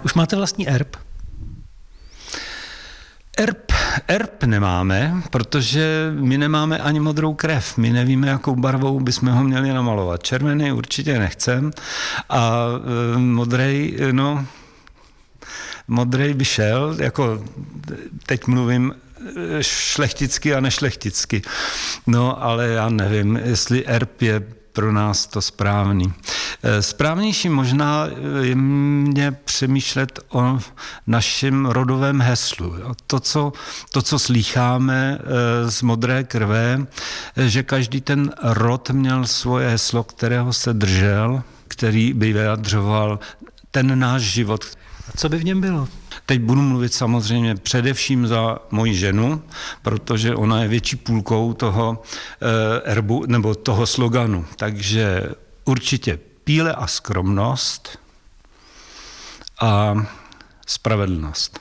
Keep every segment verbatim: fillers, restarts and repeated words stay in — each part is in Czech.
Už máte vlastní erb? Erb, erb nemáme, protože my nemáme ani modrou krev. My nevíme, jakou barvou bychom ho měli namalovat. Červený určitě nechcem a e, modrej, no, modrej by šel, jako teď mluvím šlechticky a nešlechticky. No, ale já nevím, jestli erb je pro nás to správný. Správnější možná je mě přemýšlet o našem rodovém heslu. To, co, to, co slýcháme z modré krve, že každý ten rod měl svoje heslo, kterého se držel, který by vyjadřoval ten náš život. A co by v něm bylo? Teď budu mluvit samozřejmě především za moji ženu, protože ona je větší půlkou toho eh, erbu nebo toho sloganu. Takže určitě píle a skromnost a spravedlnost.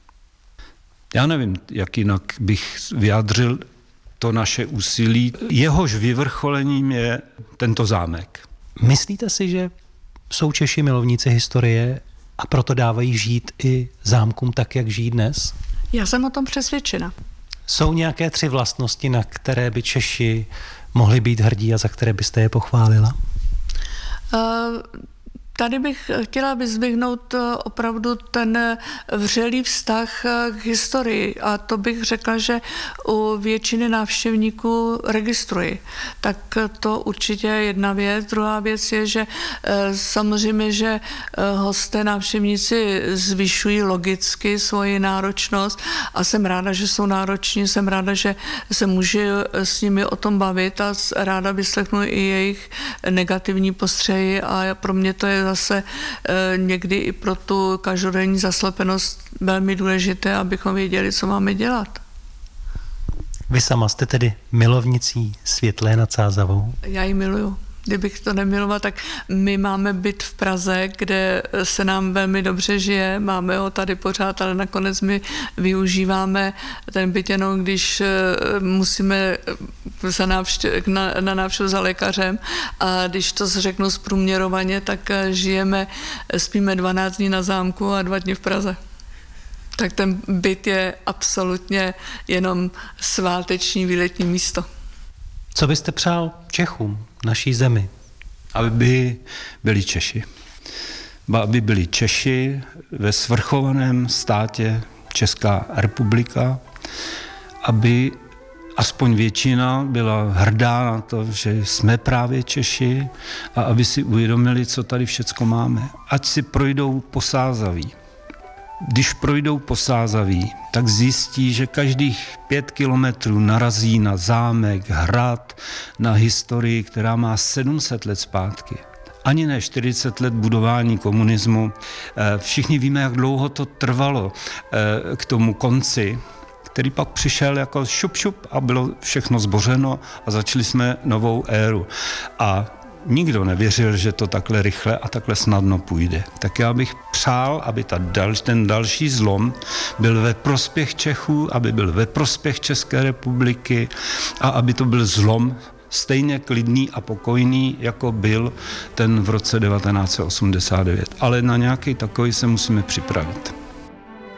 Já nevím, jak jinak bych vyjádřil to naše úsilí. Jehož vyvrcholením je tento zámek. Myslíte si, že jsou Češi milovníci historie a proto dávají žít i zámkům tak, jak žijí dnes? Já jsem o tom přesvědčena. Jsou nějaké tři vlastnosti, na které by Češi mohli být hrdí a za které byste je pochválila? Uh... Tady bych chtěla vyzdvihnout opravdu ten vřelý vztah k historii a to bych řekla, že u většiny návštěvníků registruji. Tak to určitě je jedna věc. Druhá věc je, že samozřejmě, že hosté, návštěvníci zvyšují logicky svoji náročnost a jsem ráda, že jsou nároční, jsem ráda, že se můžu s nimi o tom bavit a ráda vyslechnu i jejich negativní postřehy a pro mě to je zase e, někdy i pro tu každodenní zaslepenost velmi důležité, abychom věděli, co máme dělat. Vy sama jste tedy milovnicí Světlé nad Sázavou? Já ji miluju. Kdybych to nemilovala, tak my máme byt v Praze, kde se nám velmi dobře žije, máme ho tady pořád, ale nakonec my využíváme ten byt jenom, když musíme za návštěv, na, na návštěvu za lékařem a když to řeknu zprůměrovaně, tak žijeme, spíme dvanáct dní na zámku a dva dny v Praze. Tak ten byt je absolutně jenom sváteční výletní místo. Co byste přál Čechům, naší zemi? Aby byli Češi. Aby byli Češi ve svrchovaném státě Česká republika, aby aspoň většina byla hrdá na to, že jsme právě Češi a aby si uvědomili, co tady všecko máme. Ať si projdou po Sázaví. Když projdou po Sázaví, tak zjistí, že každých pět kilometrů narazí na zámek, hrad, na historii, která má sedm set let zpátky. Ani ne čtyřicet let budování komunismu. Všichni víme, jak dlouho to trvalo k tomu konci, který pak přišel jako šup šup a bylo všechno zbořeno a začali jsme novou éru. A nikdo nevěřil, že to takhle rychle a takhle snadno půjde. Tak já bych přál, aby ta dal, ten další zlom byl ve prospěch Čechů, aby byl ve prospěch České republiky a aby to byl zlom stejně klidný a pokojný, jako byl ten v roce devatenáct set osmdesát devět. Ale na nějaký takový se musíme připravit.